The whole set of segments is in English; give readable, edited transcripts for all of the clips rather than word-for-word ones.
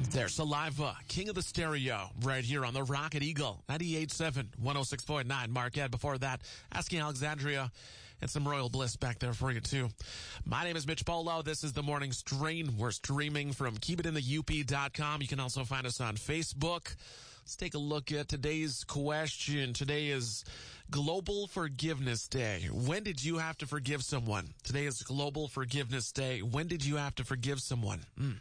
There's Saliva, King of the Stereo, right here on the Rocket Eagle, 98.7, 106.9. Marquette. Before that, Asking Alexandria, and some Royal Bliss back there for you, too. My name is Mitch Polo. This is The Morning Strain. We're streaming from keepitinthe.up.com. You can also find us on Facebook. Let's take a look at today's question. Today is Global Forgiveness Day. When did you have to forgive someone? Today is Global Forgiveness Day. When did you have to forgive someone?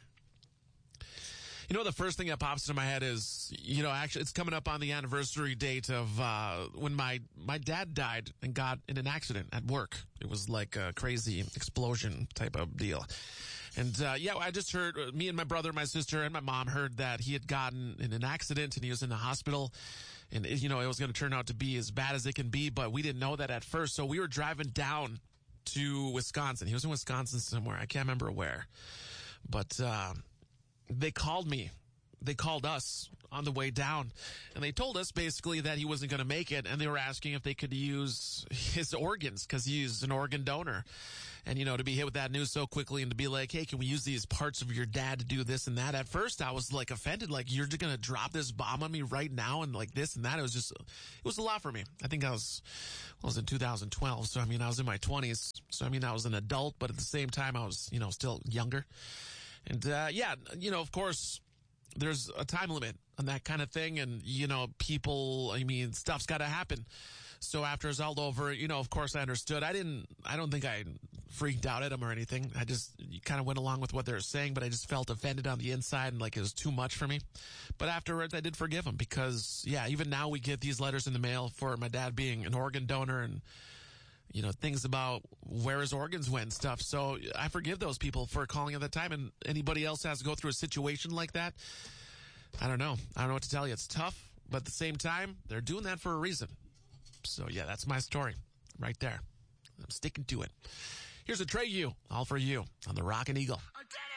You know, the first thing that pops into my head is, actually it's coming up on the anniversary date of when my dad died and got in an accident at work. It was like a crazy explosion type of deal. And I just heard, me and my brother, my sister, and my mom heard that he had gotten in an accident and he was in the hospital. And, it was going to turn out to be as bad as it can be, but we didn't know that at first. So we were driving down to Wisconsin. He was in Wisconsin somewhere. I can't remember where. But they called me. They called us on the way down, and they told us basically that he wasn't going to make it, and they were asking if they could use his organs because he's an organ donor. And, to be hit with that news so quickly and to be like, hey, can we use these parts of your dad to do this and that? At first, I was like offended, like, you're just going to drop this bomb on me right now and like this and that. It was a lot for me. I think I was in 2012. So, I was in my 20s. So, I was an adult, but at the same time, I was, still younger. And, of course, there's a time limit on that kind of thing. And, stuff's got to happen. So after it's all over, of course I understood. I don't think I freaked out at him or anything. I just kind of went along with what they were saying, but I just felt offended on the inside and like it was too much for me. But afterwards I did forgive him because, even now we get these letters in the mail for my dad being an organ donor and, things about where his organs went and stuff. So I forgive those people for calling at that time. And anybody else has to go through a situation like that, I don't know. I don't know what to tell you. It's tough, but at the same time, they're doing that for a reason. So yeah, that's my story right there. I'm sticking to it. Here's a Trey U, all for you on the Rockin' Eagle. I did it!